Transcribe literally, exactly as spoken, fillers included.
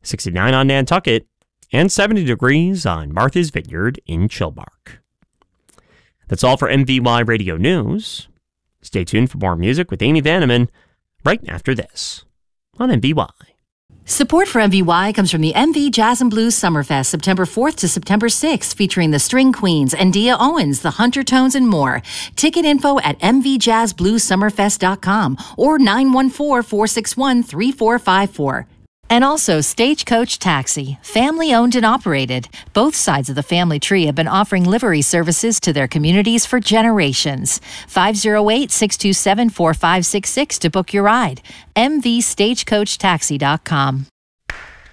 sixty-nine on Nantucket, and seventy degrees on Martha's Vineyard in Chilmark. That's all for M V Y Radio News. Stay tuned for more music with Amy Vanneman right after this on M V Y. Support for M V Y comes from the M V Jazz and Blues Summerfest, September fourth to September sixth, featuring the String Queens, Andia Owens, the Hunter Tones, and more. Ticket info at m v jazz blues summerfest dot com or nine one four, four six one, three four five four. And also Stagecoach Taxi, family-owned and operated. Both sides of the family tree have been offering livery services to their communities for generations. five oh eight, six two seven, four five six six to book your ride. m v stagecoach taxi dot com.